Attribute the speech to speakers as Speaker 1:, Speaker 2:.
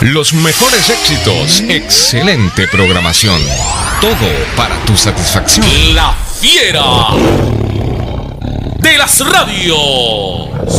Speaker 1: Los mejores éxitos, excelente programación. Todo para tu satisfacción.
Speaker 2: La Fiera de las radios.